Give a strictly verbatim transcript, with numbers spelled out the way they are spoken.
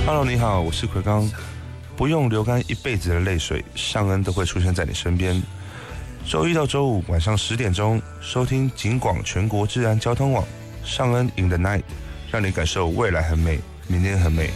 Hello， 你好，我是奎刚。不用流干一辈子的泪水，尚恩都会出现在你身边。周一到周五晚上十点钟，收听警广全国治安交通网，尚恩 in the night， 让你感受未来很美，明天很美。